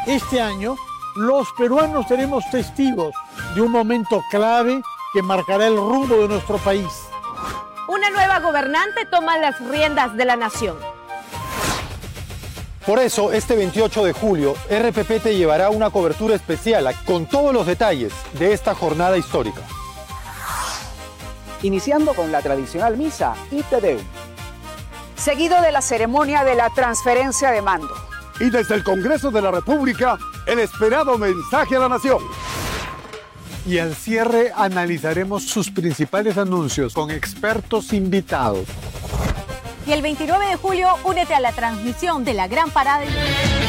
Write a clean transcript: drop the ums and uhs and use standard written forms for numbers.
Este año, los peruanos seremos testigos de un momento clave que marcará el rumbo de nuestro país. Una nueva gobernante toma las riendas de la nación. Por eso, este 28 de julio, RPP te llevará una cobertura especial con todos los detalles de esta jornada histórica. Iniciando con la tradicional misa y Te Deum, seguido de la ceremonia de la transferencia de mando. Y desde el Congreso de la República, el esperado mensaje a la nación. Y al cierre analizaremos sus principales anuncios con expertos invitados. Y el 29 de julio, únete a la transmisión de la Gran Parada.